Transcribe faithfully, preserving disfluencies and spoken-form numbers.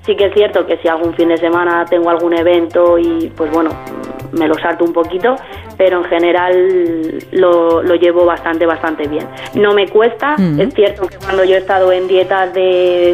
Sí que es cierto que si algún fin de semana tengo algún evento y pues bueno, me lo salto un poquito, pero en general lo, lo llevo bastante, bastante bien. No me cuesta, mm. es cierto que cuando yo he estado en dietas de